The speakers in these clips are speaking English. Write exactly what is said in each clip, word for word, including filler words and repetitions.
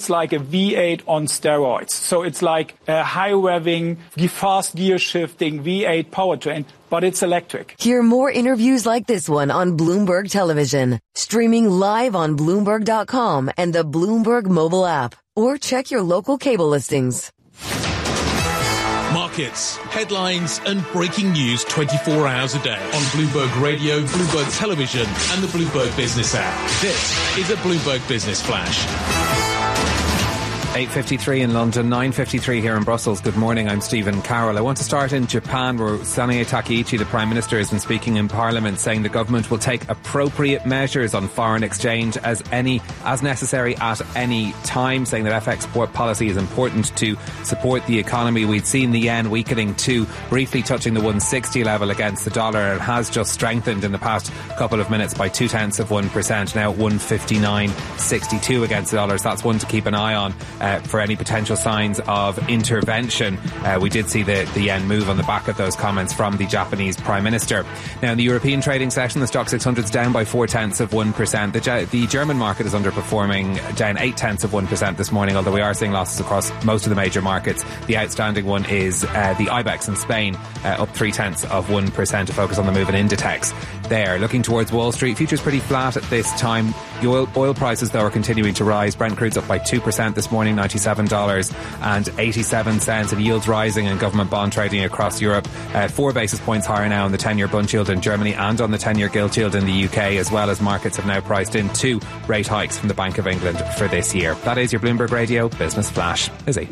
It's like a V eight on steroids. So it's like a high-revving, fast gear-shifting V eight powertrain, but it's electric. Hear more interviews like this one on Bloomberg Television, streaming live on Bloomberg dot com and the Bloomberg mobile app, or check your local cable listings. Markets, headlines and breaking news twenty-four hours a day on Bloomberg Radio, Bloomberg Television and the Bloomberg Business app. This is a Bloomberg Business Flash. eight fifty-three in London, nine fifty-three here in Brussels. Good morning, I'm Stephen Carroll. I want to start in Japan, where Sanae Takaichi, the Prime Minister, has been speaking in Parliament, saying the government will take appropriate measures on foreign exchange as any as necessary at any time, saying that F X policy is important to support the economy. We'd seen the yen weakening too, briefly touching the one sixty level against the dollar. It has just strengthened in the past couple of minutes by two tenths of one percent, now at one fifty-nine sixty-two against the dollar. So that's one to keep an eye on. Uh, for any potential signs of intervention. Uh, we did see the, the yen move on the back of those comments from the Japanese Prime Minister. Now, in the European trading session, the Stock six hundred is down by four tenths of one percent. The, the German market is underperforming, down eight tenths of one percent this morning, although we are seeing losses across most of the major markets. The outstanding one is uh, the IBEX in Spain, uh, up three tenths of one percent, to focus on the move in Inditex there. Looking towards Wall Street, futures pretty flat at this time. The oil, oil prices, though, are continuing to rise. Brent crude's up by two percent this morning, ninety-seven dollars and eighty-seven cents, and yields rising in government bond trading across Europe. Uh, four basis points higher now on the ten-year bund yield in Germany and on the ten-year gilt yield in the U K, as well as markets have now priced in two rate hikes from the Bank of England for this year. That is your Bloomberg Radio Business Flash. Izzy.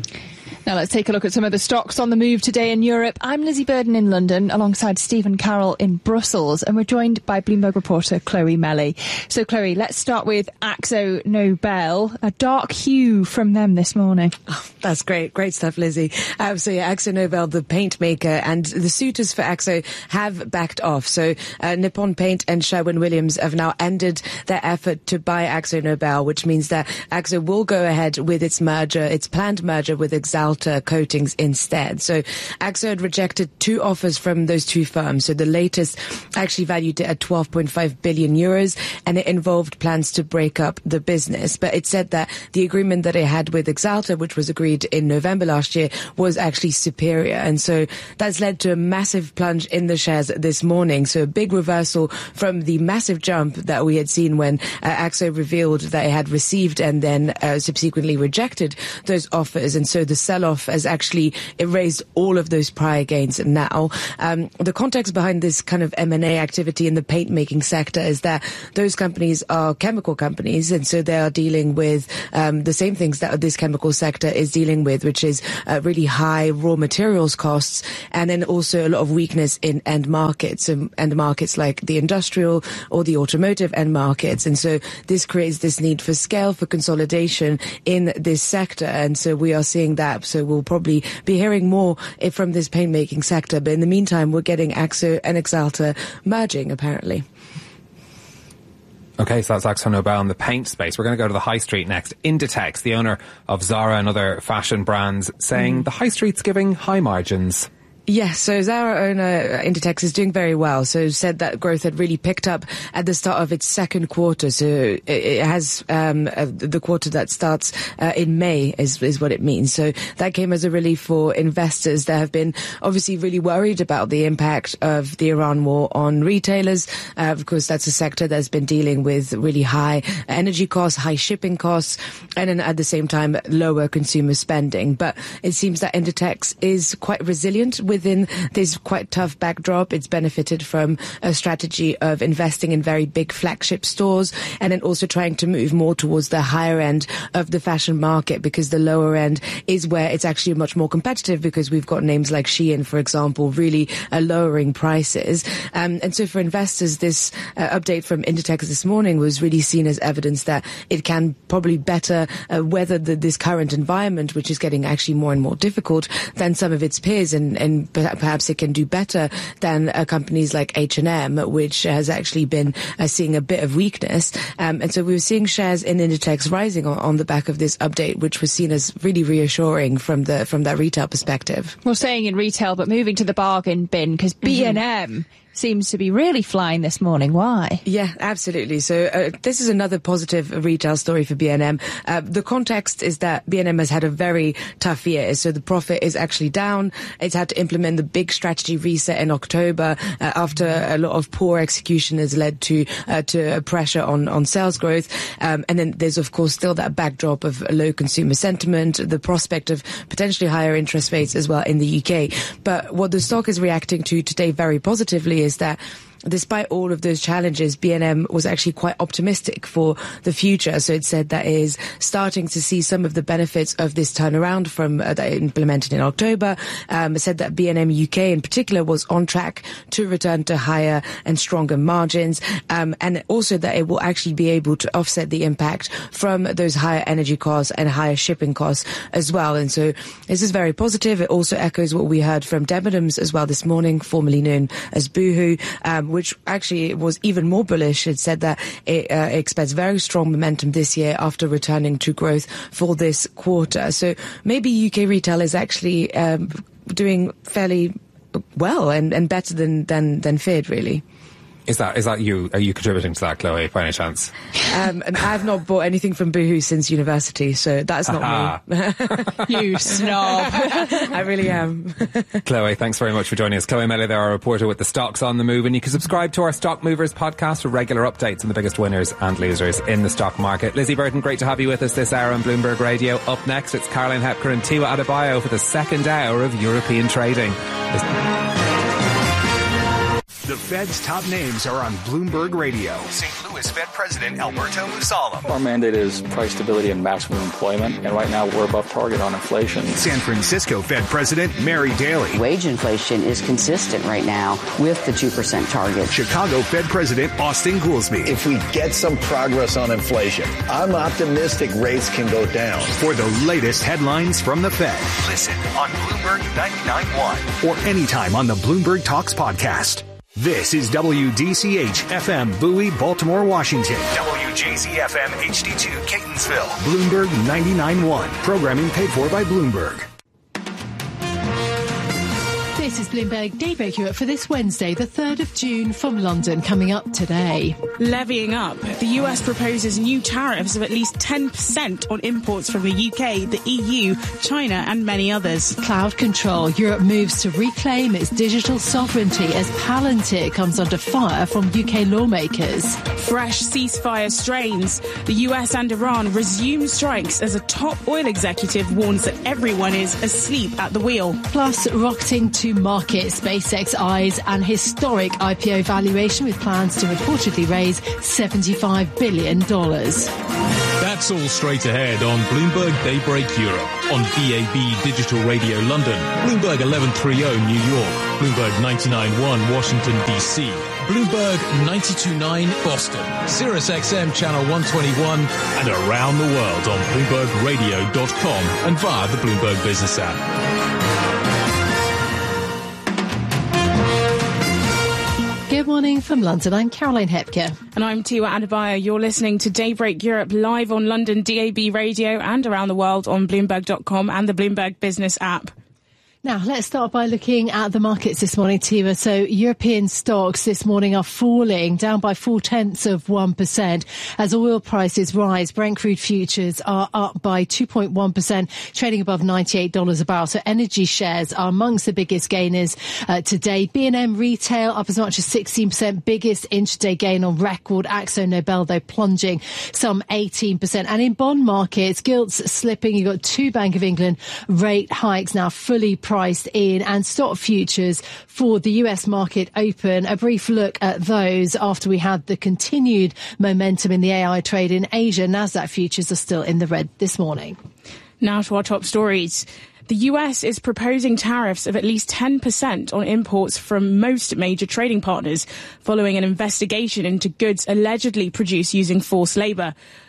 Now let's take a look at some of the stocks on the move today in Europe. I'm Lizzie Burden in London, alongside Stephen Carroll in Brussels, and we're joined by Bloomberg reporter Chloe Melly. So Chloe, let's start with Akzo Nobel. A dark hue from them this morning. Oh, that's great. Great stuff, Lizzie. Um, so yeah, Akzo Nobel, the paint maker, and the suitors for Akzo have backed off. So uh, Nippon Paint and Sherwin-Williams have now ended their effort to buy Akzo Nobel, which means that Akzo will go ahead with its merger, its planned merger with Axalta Coatings instead. So Akzo had rejected two offers from those two firms. So the latest actually valued it at twelve point five billion euros, and it involved plans to break up the business. But it said that the agreement that it had with Axalta, which was agreed in November last year, was actually superior. And so that's led to a massive plunge in the shares this morning. So a big reversal from the massive jump that we had seen when uh, Akzo revealed that it had received and then uh, subsequently rejected those offers. And so the sell-off has actually erased all of those prior gains now. Um, the context behind this kind of M and A activity in the paint making sector is that those companies are chemical companies, and so they are dealing with um, the same things that this chemical sector is dealing with, which is uh, really high raw materials costs, and then also a lot of weakness in end markets, um, end markets like the industrial or the automotive end markets. And so this creates this need for scale, for consolidation in this sector. And so we are seeing that. So we'll probably be hearing more from this paint making sector. But in the meantime, we're getting Akzo and Axalta merging, apparently. Okay, so that's Akzo Nobel in the paint space. We're going to go to the high street next. Inditex, the owner of Zara and other fashion brands, saying mm. the high street's giving high margins. Yes, so Zara owner Inditex is doing very well. So said that growth had really picked up at the start of its second quarter. So it has um, uh, the quarter that starts uh, in May is, is what it means. So that came as a relief for investors that have been obviously really worried about the impact of the Iran war on retailers. Uh, of course, that's a sector that's been dealing with really high energy costs, high shipping costs, and then at the same time, lower consumer spending. But it seems that Inditex is quite resilient with Within this quite tough backdrop. It's benefited from a strategy of investing in very big flagship stores, and then also trying to move more towards the higher end of the fashion market, because the lower end is where it's actually much more competitive, because we've got names like Shein, for example, really uh, lowering prices. Um, and so for investors, this uh, update from Inditex this morning was really seen as evidence that it can probably better uh, weather the, this current environment, which is getting actually more and more difficult than some of its peers, and, and perhaps it can do better than uh, companies like H and M, which has actually been uh, seeing a bit of weakness. Um, and so we were seeing shares in Inditex rising on, on the back of this update, which was seen as really reassuring from the from that retail perspective. Well, staying in retail, but moving to the bargain bin, because B and M mm-hmm. seems to be really flying this morning. Why? Yeah, absolutely. So uh, this is another positive retail story for B and M. Uh, the context is that B and M has had a very tough year. So the profit is actually down. It's had to implement the big strategy reset in October uh, after a lot of poor execution has led to uh, to pressure on, on sales growth. Um, and then there's, of course, still that backdrop of low consumer sentiment, the prospect of potentially higher interest rates as well in the U K. But what the stock is reacting to today very positively is is that despite all of those challenges, B and M was actually quite optimistic for the future. So it said that it is starting to see some of the benefits of this turnaround from uh, that it implemented in October. Um, it said that B and M U K in particular was on track to return to higher and stronger margins, um, and also that it will actually be able to offset the impact from those higher energy costs and higher shipping costs as well. And so this is very positive. It also echoes what we heard from Debenhams as well this morning, formerly known as Boohoo, um, which actually was even more bullish. It said that it uh, expects very strong momentum this year after returning to growth for this quarter. So maybe U K retail is actually um, doing fairly well and, and better than, than, than feared, really. Is that is that you? Are you contributing to that, Chloe, by any chance? Um, and I've not bought anything from Boohoo since university, so that's not me. You snob. I really am. Chloe, thanks very much for joining us. Chloe Melly there, our reporter with the stocks on the move, and you can subscribe to our Stock Movers podcast for regular updates on the biggest winners and losers in the stock market. Lizzie Burton, great to have you with us this hour on Bloomberg Radio. Up next, it's Caroline Hepker and Tiwa Adebayo for the second hour of European trading. The Fed's top names are on Bloomberg Radio. Saint Louis Fed President Alberto Musalem. Our mandate is price stability and maximum employment, and right now we're above target on inflation. San Francisco Fed President Mary Daly. Wage inflation is consistent right now with the two percent target. Chicago Fed President Austin Goolsbee. If we get some progress on inflation, I'm optimistic rates can go down. For the latest headlines from the Fed, listen on Bloomberg ninety-nine point one or anytime on the Bloomberg Talks podcast. This is W D C H F M Bowie, Baltimore, Washington. W J Z F M H D two Catonsville. Bloomberg ninety-nine point one. Programming paid for by Bloomberg. This is Bloomberg Daybreak Europe for this Wednesday, the third of June, from London, coming up today. Levying up. The U S proposes new tariffs of at least ten percent on imports from the U K, the E U, China and many others. Cloud control. Europe moves to reclaim its digital sovereignty as Palantir comes under fire from U K lawmakers. Fresh ceasefire strains. The U S and Iran resume strikes as a top oil executive warns that everyone is asleep at the wheel. Plus, rocketing to market, SpaceX eyes an historic I P O valuation with plans to reportedly raise seventy-five billion dollars. That's all straight ahead on Bloomberg Daybreak Europe, on D A B Digital Radio London, Bloomberg eleven thirty New York, Bloomberg ninety-nine point one Washington, D C, Bloomberg ninety-two point nine Boston, Sirius X M Channel one twenty-one, and around the world on Bloomberg Radio dot com and via the Bloomberg Business app. Good morning from London. I'm Caroline Hepker. And I'm Tiwa Adebayo. You're listening to Daybreak Europe live on London D A B Radio and around the world on Bloomberg dot com and the Bloomberg Business app. Now, let's start by looking at the markets this morning, Tiva. So European stocks this morning are falling, down by four-tenths of one percent as oil prices rise. Brent crude futures are up by two point one percent, trading above ninety-eight dollars a barrel. So energy shares are amongst the biggest gainers uh, today. B and M retail up as much as sixteen percent, biggest intraday gain on record. Akzo Nobel, though, plunging some eighteen percent. And in bond markets, gilts slipping. You've got two Bank of England rate hikes now fully priced in, and stock futures for the U S market open. A brief look at those after we had the continued momentum in the A I trade in Asia. Nasdaq futures are still in the red this morning. Now to our top stories. The U S is proposing tariffs of at least ten percent on imports from most major trading partners following an investigation into goods allegedly produced using forced labour.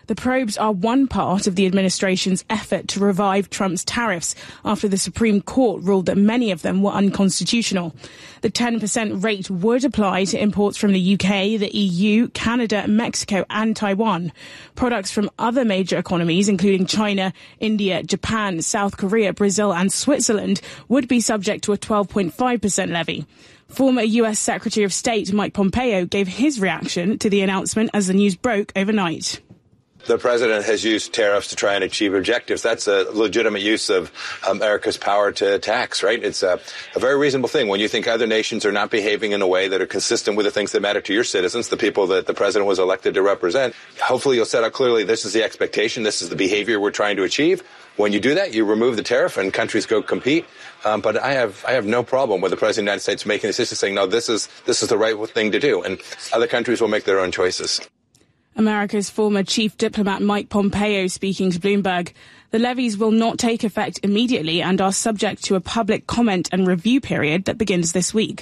The probes are one part of the administration's effort to revive Trump's tariffs after the Supreme Court ruled that many of them were unconstitutional. The ten percent rate would apply to imports from the U K, the E U, Canada, Mexico and Taiwan. Products from other major economies, including China, India, Japan, South Korea, Brazil and Switzerland, would be subject to a twelve point five percent levy. Former U S Secretary of State Mike Pompeo gave his reaction to the announcement as the news broke overnight. The president has used tariffs to try and achieve objectives. That's a legitimate use of America's power to tax, right? It's a, a very reasonable thing. When you think other nations are not behaving in a way that are consistent with the things that matter to your citizens, the people that the president was elected to represent, hopefully you'll set out clearly this is the expectation, this is the behavior we're trying to achieve. When you do that, you remove the tariff and countries go compete. Um, but I have I have no problem with the president of the United States making a decision saying, no, this is this is the right thing to do. And other countries will make their own choices. America's former chief diplomat Mike Pompeo speaking to Bloomberg. The levies will not take effect immediately and are subject to a public comment and review period that begins this week.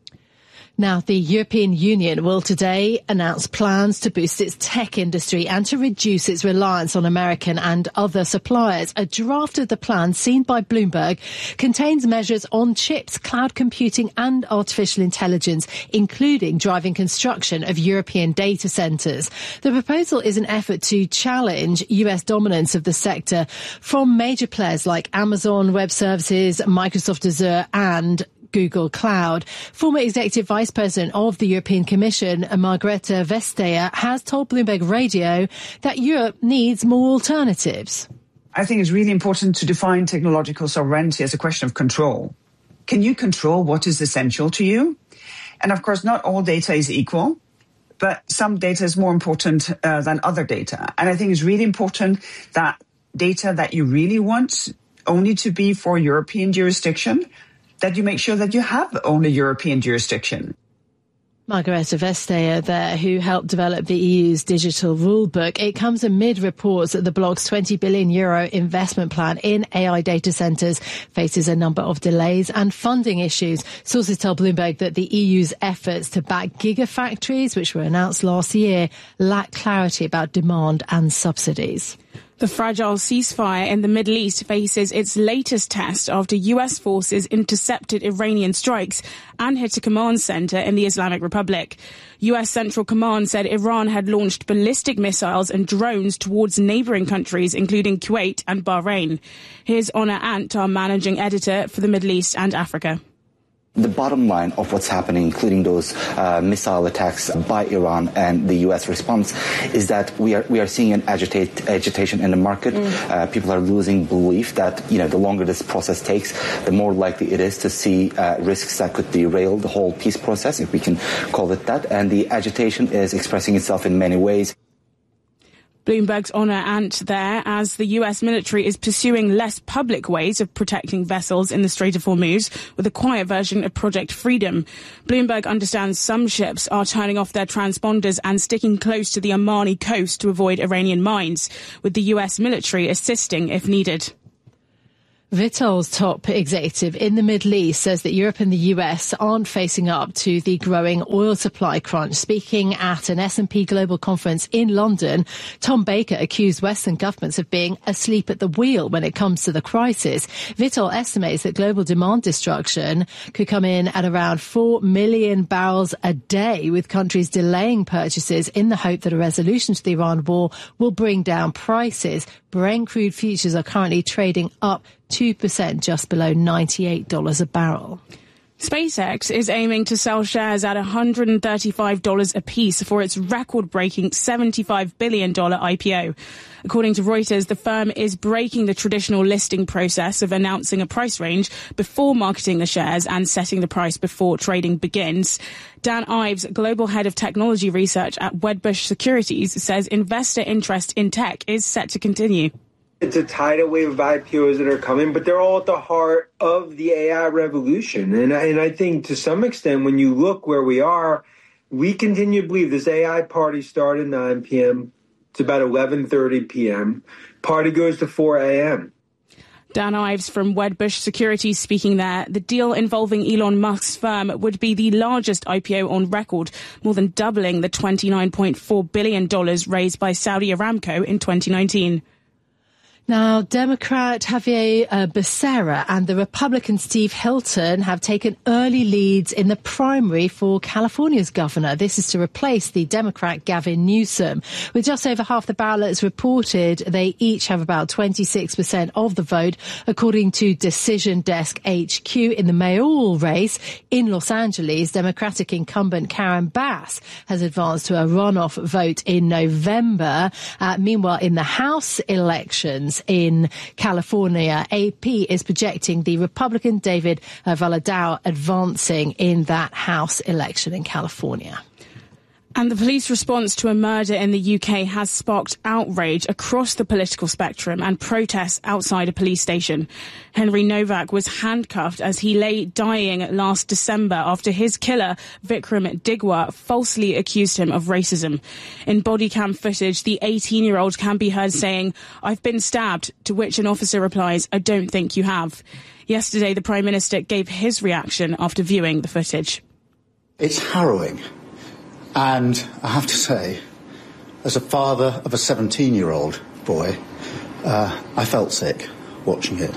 Now, the European Union will today announce plans to boost its tech industry and to reduce its reliance on American and other suppliers. A draft of the plan, seen by Bloomberg, contains measures on chips, cloud computing and artificial intelligence, including driving construction of European data centres. The proposal is an effort to challenge U S dominance of the sector from major players like Amazon Web Services, Microsoft Azure and Google Cloud. Former Executive Vice President of the European Commission, Margrethe Vestager, has told Bloomberg Radio that Europe needs more alternatives. I think it's really important to define technological sovereignty as a question of control. Can you control what is essential to you? And of course, not all data is equal, but some data is more important uh, than other data. And I think it's really important that data that you really want only to be for European jurisdiction, that you make sure that you have only European jurisdiction. Margrethe Vestager there, who helped develop the E U's digital rulebook. It comes amid reports that the bloc's twenty billion euro investment plan in A I data centres faces a number of delays and funding issues. Sources tell Bloomberg that the E U's efforts to back gigafactories, which were announced last year, lack clarity about demand and subsidies. The fragile ceasefire in the Middle East faces its latest test after U S forces intercepted Iranian strikes and hit a command centre in the Islamic Republic. U S Central Command said Iran had launched ballistic missiles and drones towards neighbouring countries, including Kuwait and Bahrain. Here's Honor Ant, our managing editor for the Middle East and Africa. The bottom line of what's happening, including those uh, missile attacks by Iran and the U S response, is that we are we are seeing an agitate, agitation in the market. Mm. Uh, people are losing belief that, you know, the longer this process takes, the more likely it is to see uh, risks that could derail the whole peace process, if we can call it that. And the agitation is expressing itself in many ways. Bloomberg's Honor Ant there, as the U S military is pursuing less public ways of protecting vessels in the Strait of Hormuz with a quiet version of Project Freedom. Bloomberg understands some ships are turning off their transponders and sticking close to the Omani coast to avoid Iranian mines, with the U S military assisting if needed. Vitol's top executive in the Middle East says that Europe and the U S aren't facing up to the growing oil supply crunch. Speaking at an S and P Global conference in London, Tom Baker accused Western governments of being asleep at the wheel when it comes to the crisis. Vitol estimates that global demand destruction could come in at around four million barrels a day, with countries delaying purchases in the hope that a resolution to the Iran war will bring down prices. Brent crude futures are currently trading up two percent, just below ninety-eight dollars a barrel. SpaceX is aiming to sell shares at one hundred thirty-five dollars apiece for its record-breaking seventy-five billion dollars I P O. According to Reuters, the firm is breaking the traditional listing process of announcing a price range before marketing the shares and setting the price before trading begins. Dan Ives, global head of technology research at Wedbush Securities, says investor interest in tech is set to continue. It's a tidal wave of I P Os that are coming, but they're all at the heart of the A I revolution. And, and I think to some extent, when you look where we are, we continue to believe this A I party started at nine p.m. It's about eleven thirty p.m. Party goes to four a.m. Dan Ives from Wedbush Securities speaking there. The deal involving Elon Musk's firm would be the largest I P O on record, more than doubling the twenty-nine point four billion dollars raised by Saudi Aramco in twenty nineteen. Now, Democrat Javier uh, Becerra and the Republican Steve Hilton have taken early leads in the primary for California's governor. This is to replace the Democrat Gavin Newsom. With just over half the ballots reported, they each have about twenty-six percent of the vote, according to Decision Desk H Q. In the mayoral race in Los Angeles, Democratic incumbent Karen Bass has advanced to a runoff vote in November. Uh, meanwhile, in the House elections in California, A P is projecting the Republican David uh, Valadao advancing in that House election in California. And the police response to a murder in the U K has sparked outrage across the political spectrum and protests outside a police station. Henry Novak was handcuffed as he lay dying last December after his killer, Vikram Digwa, falsely accused him of racism. In body cam footage, the eighteen-year-old can be heard saying, "I've been stabbed," to which an officer replies, "I don't think you have." Yesterday, the Prime Minister gave his reaction after viewing the footage. It's harrowing. And I have to say, as a father of a seventeen-year-old boy, uh, I felt sick watching it.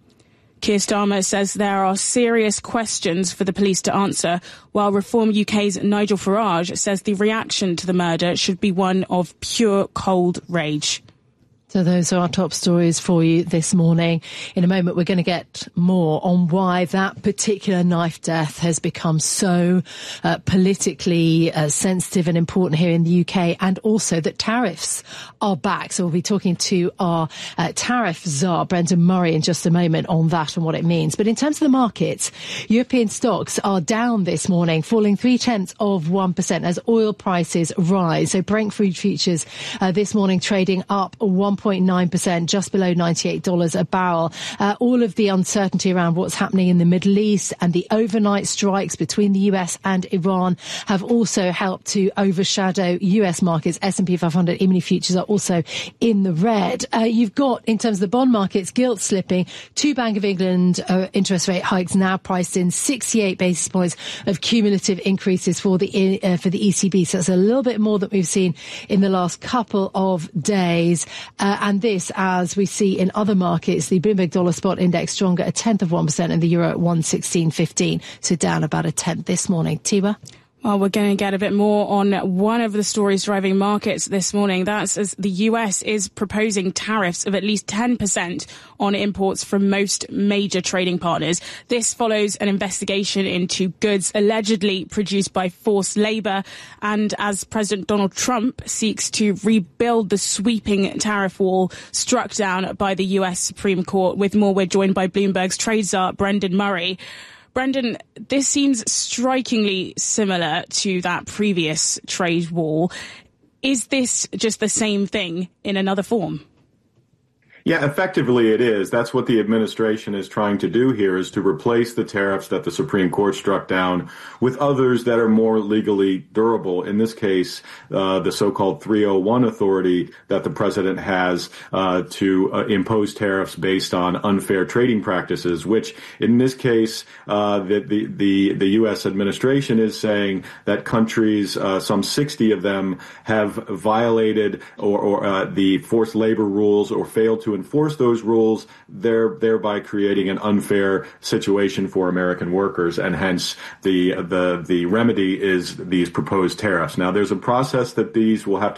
Keir Starmer says there are serious questions for the police to answer, while Reform U K's Nigel Farage says the reaction to the murder should be one of pure cold rage. So those are our top stories for you this morning. In a moment, we're going to get more on why that particular knife death has become so uh, politically uh, sensitive and important here in the U K, and also that tariffs are back. So we'll be talking to our uh, tariff czar, Brendan Murray, in just a moment on that and what it means. But in terms of the markets, European stocks are down this morning, falling three-tenths of one percent as oil prices rise. So Brent crude futures uh, this morning trading up one point nine percent, just below ninety-eight dollars a barrel. Uh, all of the uncertainty around what's happening in the Middle East and the overnight strikes between the U S and Iran have also helped to overshadow U S markets. S and P five hundred E-mini futures are also in the red. Uh, you've got, in terms of the bond markets, gilt slipping. Two Bank of England uh, interest rate hikes now priced in, sixty-eight basis points of cumulative increases for the uh, for the E C B. So it's a little bit more than we've seen in the last couple of days. Uh, and this, as we see in other markets, the Bloomberg Dollar Spot Index stronger a tenth of one percent and the euro at one sixteen fifteen. So down about a tenth this morning. Tiwa? Well, we're going to get a bit more on one of the stories driving markets this morning. That's as the U S is proposing tariffs of at least ten percent on imports from most major trading partners. This follows an investigation into goods allegedly produced by forced labour, and as President Donald Trump seeks to rebuild the sweeping tariff wall struck down by the U S Supreme Court. With more, we're joined by Bloomberg's trade czar, Brendan Murray. Brendan, this seems strikingly similar to that previous trade wall. Is this just the same thing in another form? Yeah, effectively it is. That's what the administration is trying to do here, is to replace the tariffs that the Supreme Court struck down with others that are more legally durable. In this case, uh, the so-called three oh one authority that the president has uh, to uh, impose tariffs based on unfair trading practices, which in this case, uh, the, the, the, the U S administration is saying that countries, uh, some sixty of them, have violated or, or uh, the forced labor rules or failed to enforce those rules, there, thereby creating an unfair situation for American workers, and hence the the the remedy is these proposed tariffs. Now, there's a process that these will have to